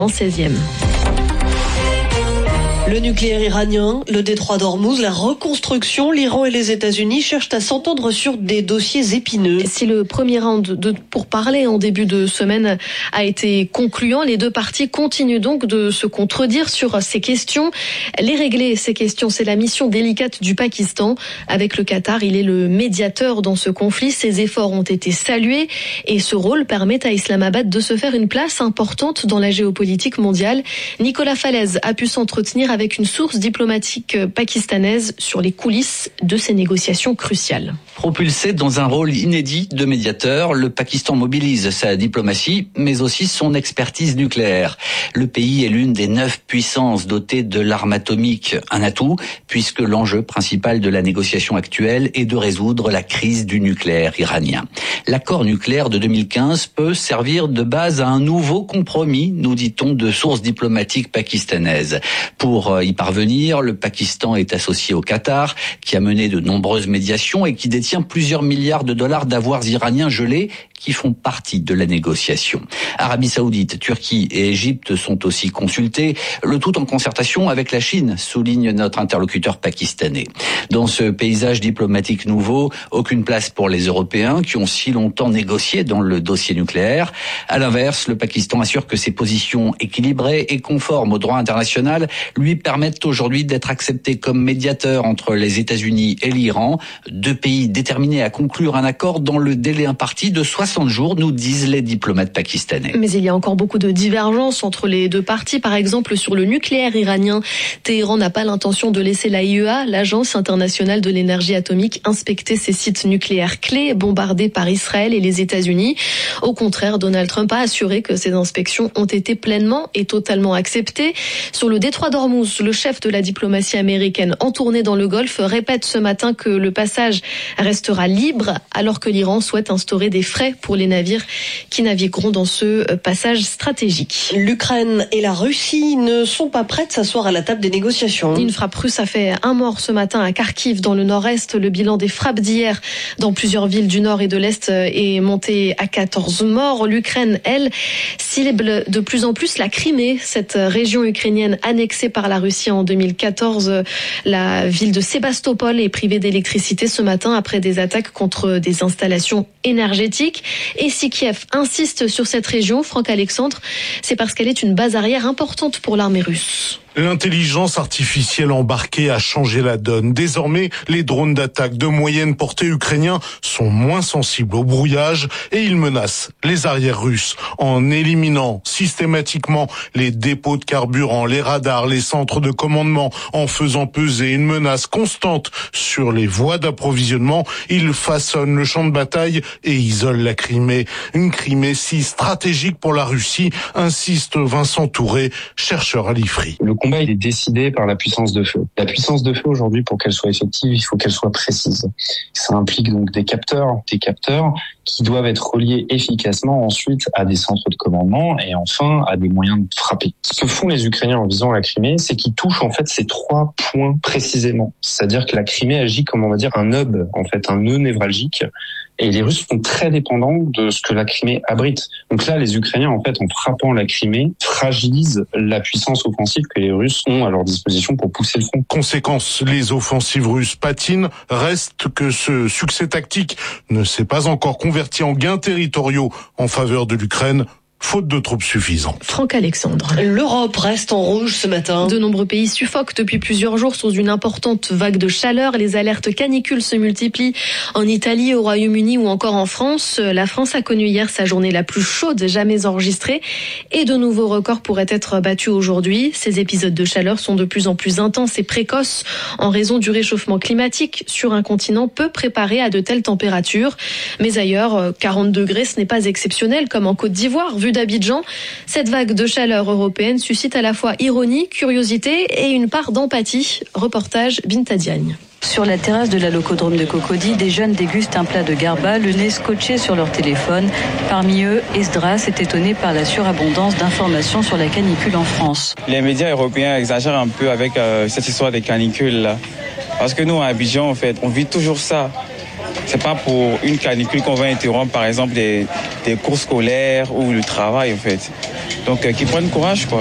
en 16e. Le nucléaire iranien, le détroit d'Ormuz, la reconstruction, l'Iran et les États-Unis cherchent à s'entendre sur des dossiers épineux. Si le premier round de pourparlers en début de semaine a été concluant, les deux parties continuent donc de se contredire sur ces questions. Les régler, ces questions, c'est la mission délicate du Pakistan. Avec le Qatar, il est le médiateur dans ce conflit. Ses efforts ont été salués et ce rôle permet à Islamabad de se faire une place importante dans la géopolitique mondiale. Nicolas Falaise a pu s'entretenir avec une source diplomatique pakistanaise sur les coulisses de ces négociations cruciales. Propulsé dans un rôle inédit de médiateur, le Pakistan mobilise sa diplomatie, mais aussi son expertise nucléaire. Le pays est l'une des 9 puissances dotées de l'arme atomique, un atout, puisque l'enjeu principal de la négociation actuelle est de résoudre la crise du nucléaire iranien. L'accord nucléaire de 2015 peut servir de base à un nouveau compromis, nous dit-on de sources diplomatiques pakistanaises. Pour y parvenir, le Pakistan est associé au Qatar, qui a mené de nombreuses médiations et qui détient plusieurs milliards de dollars d'avoirs iraniens gelés qui font partie de la négociation. Arabie Saoudite, Turquie et Égypte sont aussi consultés, le tout en concertation avec la Chine, souligne notre interlocuteur pakistanais. Dans ce paysage diplomatique nouveau, aucune place pour les Européens qui ont si longtemps négocié dans le dossier nucléaire. À l'inverse, le Pakistan assure que ses positions équilibrées et conformes au droit international lui permettent aujourd'hui d'être accepté comme médiateur entre les États-Unis et l'Iran, deux pays déterminés à conclure un accord dans le délai imparti de 60 jours, nous disent les diplomates pakistanais. Mais il y a encore beaucoup de divergences entre les deux parties. Par exemple, sur le nucléaire iranien, Téhéran n'a pas l'intention de laisser l'AIEA, l'Agence internationale de l'énergie atomique, inspecter ses sites nucléaires clés bombardés par Israël et les États-Unis. Au contraire, Donald Trump a assuré que ces inspections ont été pleinement et totalement acceptées. Sur le détroit d'Ormuz, le chef de la diplomatie américaine en tournée dans le Golfe répète ce matin que le passage restera libre alors que l'Iran souhaite instaurer des frais pour les navires qui navigueront dans ce passage stratégique. L'Ukraine et la Russie ne sont pas prêtes de s'asseoir à la table des négociations. Une frappe russe a fait un mort ce matin à Kharkiv dans le nord-est. Le bilan des frappes d'hier dans plusieurs villes du nord et de l'est est monté à 14 morts. L'Ukraine, elle, cible de plus en plus la Crimée, cette région ukrainienne annexée par la Russie en 2014. La ville de Sébastopol est privée d'électricité ce matin après des attaques contre des installations énergétiques. Et si Kiev insiste sur cette région, Franck Alexandre, c'est parce qu'elle est une base arrière importante pour l'armée russe. L'intelligence artificielle embarquée a changé la donne. Désormais, les drones d'attaque de moyenne portée ukrainiens sont moins sensibles au brouillage et ils menacent les arrières russes en éliminant systématiquement les dépôts de carburant, les radars, les centres de commandement, en faisant peser une menace constante sur les voies d'approvisionnement. Ils façonnent le champ de bataille et isolent la Crimée. Une Crimée si stratégique pour la Russie, insiste Vincent Touré, chercheur à l'IFRI. Le combat, il est décidé par la puissance de feu. La puissance de feu, aujourd'hui, pour qu'elle soit effective, il faut qu'elle soit précise. Ça implique donc des capteurs qui doivent être reliés efficacement ensuite à des centres de commandement et enfin à des moyens de frapper. Ce que font les Ukrainiens en visant la Crimée, c'est qu'ils touchent en fait ces 3 points précisément. C'est-à-dire que la Crimée agit comme on va dire un hub, en fait, un nœud névralgique. Et les Russes sont très dépendants de ce que la Crimée abrite. Donc là, les Ukrainiens, en fait, en frappant la Crimée, fragilisent la puissance offensive que les Russes ont à leur disposition pour pousser le front. Conséquence, les offensives russes patinent. Reste que ce succès tactique ne s'est pas encore converti en gains territoriaux en faveur de l'Ukraine, faute de troupes suffisantes. Franck Alexandre. L'Europe reste en rouge ce matin. De nombreux pays suffoquent depuis plusieurs jours sous une importante vague de chaleur. Les alertes canicules se multiplient en Italie, au Royaume-Uni ou encore en France. La France a connu hier sa journée la plus chaude jamais enregistrée et de nouveaux records pourraient être battus aujourd'hui. Ces épisodes de chaleur sont de plus en plus intenses et précoces en raison du réchauffement climatique sur un continent peu préparé à de telles températures. Mais ailleurs, 40 degrés, ce n'est pas exceptionnel comme en Côte d'Ivoire, vu d'Abidjan. Cette vague de chaleur européenne suscite à la fois ironie, curiosité et une part d'empathie. Reportage Binta Diagne. Sur la terrasse de la locodrome de Cocody, des jeunes dégustent un plat de garba, le nez scotché sur leur téléphone. Parmi eux, Esdras est étonné par la surabondance d'informations sur la canicule en France. Les médias européens exagèrent un peu avec cette histoire des canicules là. Parce que nous, à Abidjan, en fait, on vit toujours ça. C'est pas pour une canicule qu'on va interrompre, par exemple, des cours scolaires ou le travail, en fait. Donc qu'ils prennent courage, quoi.